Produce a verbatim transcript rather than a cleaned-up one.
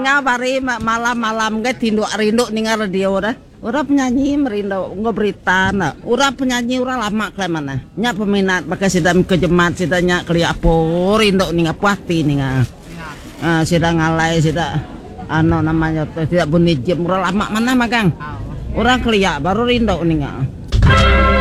ninga bari malam-malam ge tinduk rindu ninga radio dah. Ura penyanyi merindu nggak berita na. Ura penyanyi ura lama ke mana? Nya peminat pakai sidam kejemat sidanya keliapo rindu ninga puati ninga. Ah sidang ngalai sida ano namanya tidak bunyi jam ura lama mana magang. Ura kelia baru rindu ninga.